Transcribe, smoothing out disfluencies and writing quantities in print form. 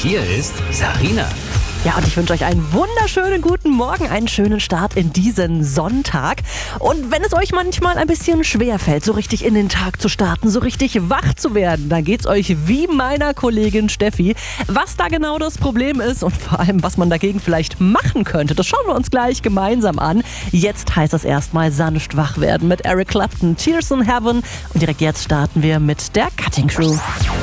hier ist Sarina. Ja, und ich wünsche euch einen wunderschönen guten Morgen, einen schönen Start in diesen Sonntag. Und wenn es euch manchmal ein bisschen schwer fällt, so richtig in den Tag zu starten, so richtig wach zu werden, dann geht's euch wie meiner Kollegin Steffi. Was da genau das Problem ist und vor allem, was man dagegen vielleicht machen könnte, das schauen wir uns gleich gemeinsam an. Jetzt heißt es erstmal sanft wach werden mit Eric Clapton, Tears in Heaven. Und direkt jetzt starten wir mit der Cutting Crew.